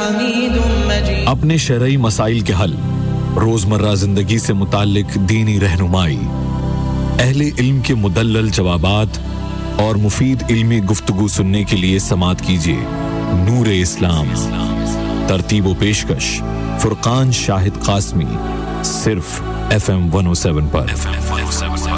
अपने शरई मसाइल के हल, रोजमर्रा जिंदगी से मुताल्लिक दीनी रहनुमाई, अहले इल्म के मुदल्लल जवाबात और मुफीद इल्मी गुफ्तगू सुनने के लिए समात कीजिए नूर इस्लाम। तरतीब व पेशकश फुरकान शाहिद कासमी, सिर्फ FM 107 पर।